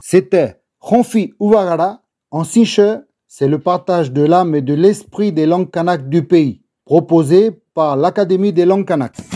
C'était Ronfi Uvagara en Sinche, c'est le partage de l'âme et de l'esprit des langues kanak du pays, proposé par l'Académie des langues kanak.